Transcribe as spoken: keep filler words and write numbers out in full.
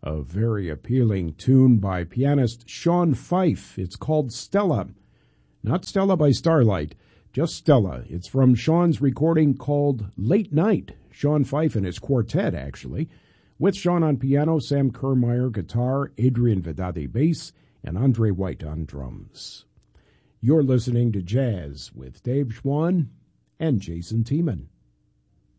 A very appealing tune by pianist Sean Fife. It's called Stella. Not Stella by Starlight, just Stella. It's from Sean's recording called Late Night. Sean Fife and his quartet, actually. With Sean on piano, Sam Kermeyer guitar, Adrian Vedade bass, and Andre White on drums. You're listening to Jazz with Dave Schwann and Jason Tiemann.